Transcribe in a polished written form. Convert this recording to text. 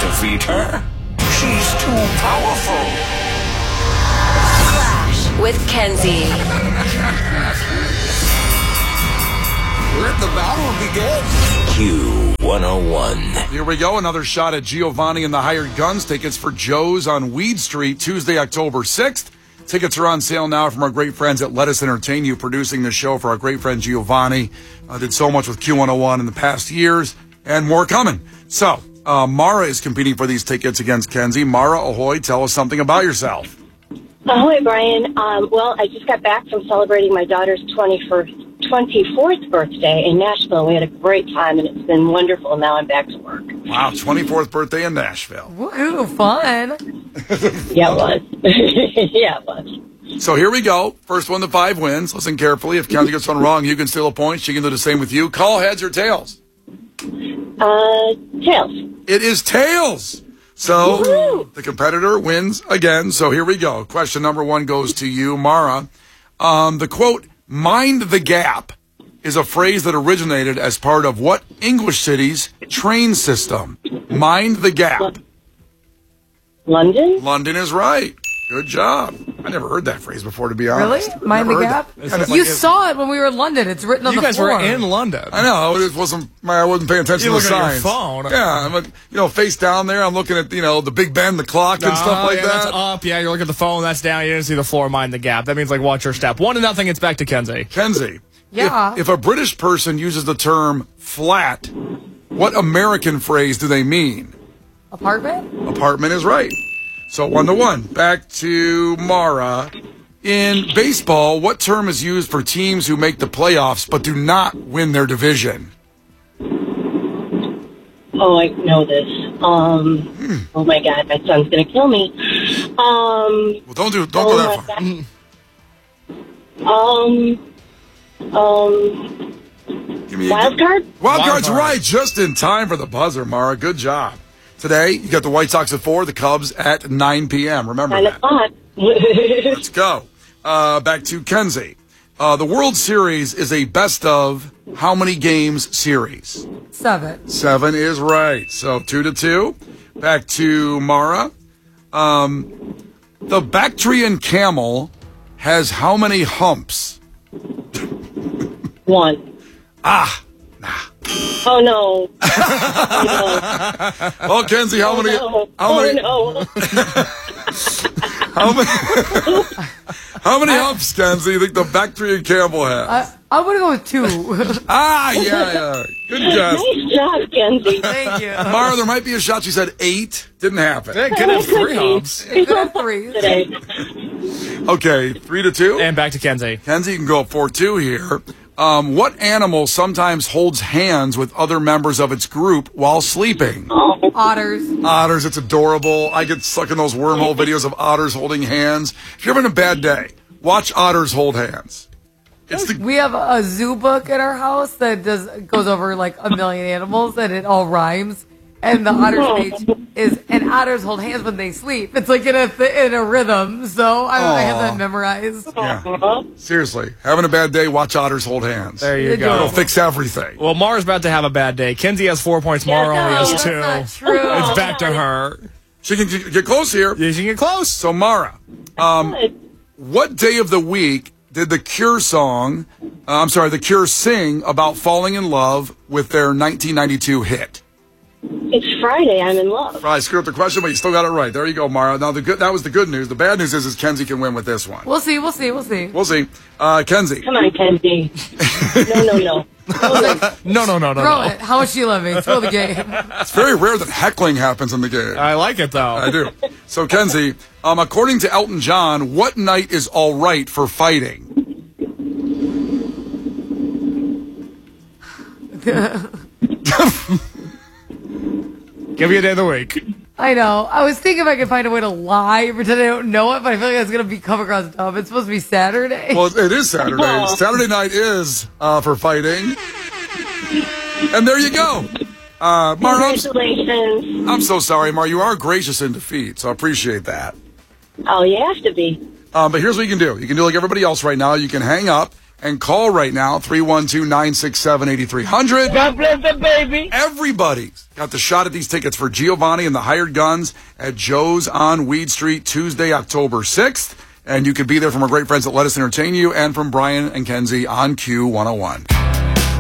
defeat her. She's too powerful. Clash with Kenzie. Let the battle begin. Q101. Here we go. Another shot at Giovanni and the Hired Guns. Tickets for Joe's on Weed Street, Tuesday, October 6th. Tickets are on sale now from our great friends at Let Us Entertain You, producing the show for our great friend Giovanni. Did so much with Q101 in the past years, and more coming. So, Mara is competing for these tickets against Kenzie. Mara, ahoy, tell us something about yourself. Ahoy, Brian. Well, I just got back from celebrating my daughter's 24th birthday in Nashville. We had a great time, and it's been wonderful. Now I'm back to work. Wow, 24th birthday in Nashville. Woohoo, fun. Yeah, it was. Yeah, it was. So here we go. First 1 to 5 wins. Listen carefully. If Kenzie gets one wrong, you can steal a point. She can do the same with you. Call heads or tails. Tails. It is tails. So Woo-hoo. the competitor wins again. So here we go. Question number 1 goes to you, Mara. The quote, "Mind the gap," is a phrase that originated as part of what English city's train system? Mind the gap. London? London is right. Good job. I never heard that phrase before, to be honest. Really? Mind the Never heard gap? that. You saw it when we were in London. It's written on the floor. You guys were in London. I know. It wasn't. I wasn't paying attention You to the look at your signs. phone. Yeah, I'm face down there. I'm looking at the Big Ben, the clock, and stuff like yeah, that. That's up. Yeah, you're looking at the phone. That's down. You didn't see the floor. Mind the gap. That means watch your step. 1-0. It's back to Kenzie. Kenzie. Yeah. If a British person uses the term flat, what American phrase do they mean? Apartment? Apartment is right. So 1-1. Back to Mara. In baseball, what term is used for teams who make the playoffs but do not win their division? Oh, I know this. Oh my God, my son's gonna kill me. Well, don't go that far. Give me Wild card? Wild card's card. right, just in time for the buzzer, Mara. Good job. Today, you got the White Sox at 4, the Cubs at 9 p.m. Remember 9 that. o'clock. Let's go. Back to Kenzie. The World Series is a best of how many games series? 7. 7 is right. So 2-2. Back to Mara. The Bactrian camel has how many humps? 1. Oh no. Well, Kenzie, how many? No. How many humps, Kenzie, you think the Bactrian camel has? I'm going to go with 2. Yeah. Good guess. Nice job, Kenzie. Thank you. Mara, there might be a shot. She said 8. Didn't happen. They could have 3 humps. Good at 3. Today. Okay, 3-2. And back to Kenzie. Kenzie, you can go up 4-2 here. What animal sometimes holds hands with other members of its group while sleeping? Otters. Otters, it's adorable. I get stuck in those wormhole videos of otters holding hands. If you're having a bad day, watch otters hold hands. We have a zoo book at our house that goes over a million animals, and it all rhymes. And the otters page is, and otters hold hands when they sleep. It's in a rhythm, so I have that memorized. Yeah. Seriously, having a bad day, watch otters hold hands. There you go. It'll fix everything. Well, Mara's about to have a bad day. Kenzie has 4 points. Mara only has 2. That's not true. It's back to her. She can get close here. You can get close. So, Mara, what day of the week did the Cure sing about falling in love with their 1992 hit? It's Friday. I'm in love. I screwed up the question, but you still got it right. There you go, Mara. Now, that was the good news. The bad news is Kenzie can win with this one. We'll see. We'll see. Kenzie. Come on, Kenzie. No. No. Throw it. How much she love me? Throw the game. It's very rare that heckling happens in the game. I like it, though. I do. So, Kenzie, according to Elton John, what night is all right for fighting? Give me a day of the week. I know. I was thinking if I could find a way to lie and pretend I don't know it, but I feel like it's going to come across dumb. It's supposed to be Saturday. Well, it is Saturday. Saturday night is for fighting. And there you go. Mara, Congratulations. I'm so sorry, Mara. You are gracious in defeat, so I appreciate that. Oh, you have to be. But here's what you can do. You can do like everybody else right now. You can hang up, And call right now, 312-967-8300. God bless the baby. Everybody's got the shot at these tickets for Giovanni and the Hired Guns at Joe's on Weed Street, Tuesday, October 6th. And you could be there from our great friends that Let Us Entertain You and from Brian and Kenzie on Q101.